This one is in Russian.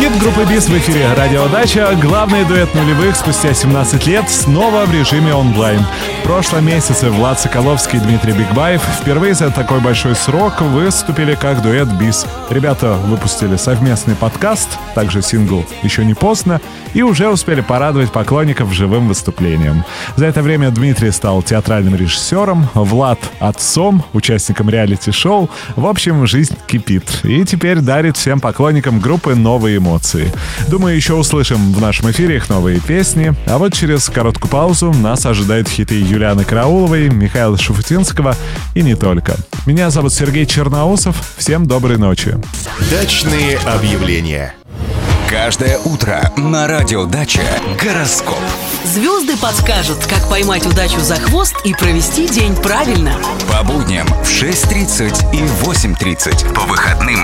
Хит группы Бис в эфире «Радио Дача». Главный дуэт нулевых спустя 17 лет снова в режиме онлайн. В прошлом месяце Влад Соколовский и Дмитрий Бигбаев впервые за такой большой срок выступили как дуэт Бис. Ребята выпустили совместный подкаст, также сингл «Еще не поздно», и уже успели порадовать поклонников живым выступлением. За это время Дмитрий стал театральным режиссером, Влад — отцом, участником реалити-шоу. В общем, жизнь кипит. И теперь дарит всем поклонникам группы новые эмоции. Думаю, еще услышим в нашем эфире их новые песни. А вот через короткую паузу нас ожидают хиты Юлианы Карауловой, Михаила Шуфутинского и не только. Меня зовут Сергей Черноусов. Всем доброй ночи. Дачные объявления. Каждое утро на Радио Дача гороскоп. Звезды подскажут, как поймать удачу за хвост и провести день правильно. По будням в 6:30 и 8:30. По выходным